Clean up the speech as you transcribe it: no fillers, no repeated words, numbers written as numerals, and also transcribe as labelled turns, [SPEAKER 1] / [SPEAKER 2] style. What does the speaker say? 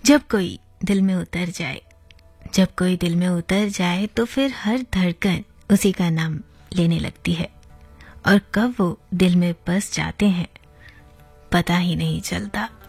[SPEAKER 1] जब कोई दिल में उतर जाए, जब कोई दिल में उतर जाए तो फिर हर धड़कन उसी का नाम लेने लगती है, और कब वो दिल में बस जाते हैं पता ही नहीं चलता।